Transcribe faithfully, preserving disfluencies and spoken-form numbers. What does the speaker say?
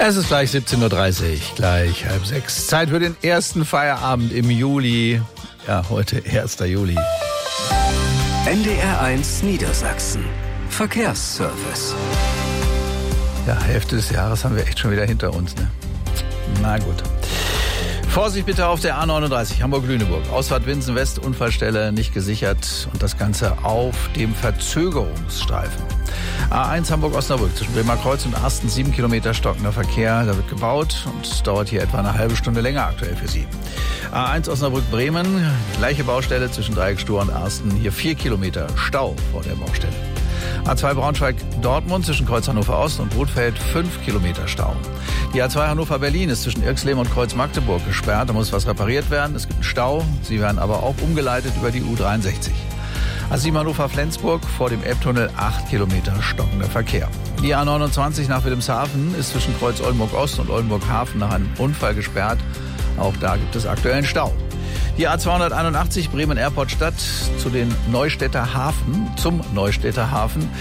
Es ist gleich siebzehn Uhr dreißig, gleich halb sechs. Zeit für den ersten Feierabend im Juli. Ja, heute erster Juli. N D R eins Niedersachsen. Verkehrsservice. Ja, Hälfte des Jahres haben wir echt schon wieder hinter uns, ne? Na gut. Vorsicht bitte auf der A neununddreißig Hamburg-Lüneburg. Ausfahrt Winsen West, Unfallstelle nicht gesichert und das Ganze auf dem Verzögerungsstreifen. A eins Hamburg-Osnabrück zwischen Bremer Kreuz und Arsten, sieben Kilometer stockender Verkehr. Da wird gebaut und dauert hier etwa eine halbe Stunde länger aktuell für Sie. A eins Osnabrück-Bremen, gleiche Baustelle zwischen Dreieckstuhr und Arsten. Hier vier Kilometer Stau vor der Baustelle. A zwei Braunschweig-Dortmund zwischen Kreuz Hannover Ost und Rotfeld, fünf Kilometer Stau. Die A zwei Hannover-Berlin ist zwischen Irxleben und Kreuz Magdeburg gesperrt. Da muss was repariert werden. Es gibt einen Stau. Sie werden aber auch umgeleitet über die U dreiundsechzig. A sieben Hannover-Flensburg vor dem Elbtunnel, acht Kilometer stockender Verkehr. Die A neunundzwanzig nach Wilhelmshaven ist zwischen Kreuz Oldenburg Ost und Oldenburg Hafen nach einem Unfall gesperrt. Auch da gibt es aktuellen Stau. Die A zweihunderteinundachtzig Bremen Airport Stadt zu den Neustädter Hafen, zum Neustädter Hafen